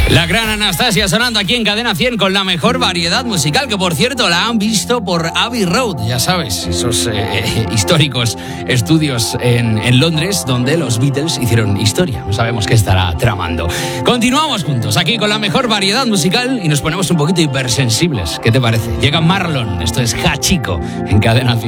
La gran Anastasia sonando aquí en Cadena 100 con la mejor variedad musical, que por cierto la han visto por Abbey Road, ya sabes, esos históricos estudios en Londres donde los Beatles hicieron historia. No sabemos qué estará tramando. Continuamos juntos aquí con la mejor variedad musical y nos ponemos un poquito hipersensibles. ¿Qué te parece? Llega Marlon, esto es Hachiko en Cadena 100.